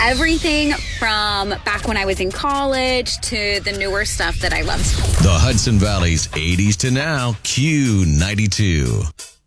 everything from back when I was in college to the newer stuff that I loved. The Hudson Valley's 80s to now, Q92.